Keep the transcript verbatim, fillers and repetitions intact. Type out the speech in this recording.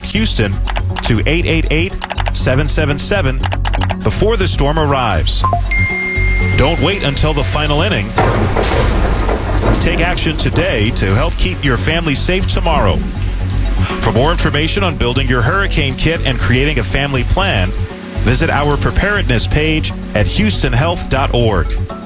Houston to eight eight eight, seven seven seven before the storm arrives. Don't wait until the final inning. Take action today to help keep your family safe tomorrow. For more information on building your hurricane kit and creating a family plan, visit our preparedness page at houston health dot org.